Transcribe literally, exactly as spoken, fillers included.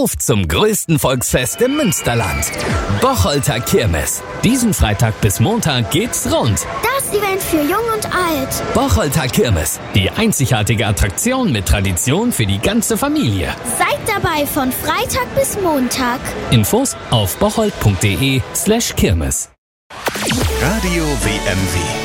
Auf zum größten Volksfest im Münsterland. Bocholter Kirmes. Diesen Freitag bis Montag geht's rund. Das Event für Jung und Alt. Bocholter Kirmes. Die einzigartige Attraktion mit Tradition für die ganze Familie. Seid dabei von Freitag bis Montag. Infos auf bocholt punkt de slash Kirmes. Radio W M W.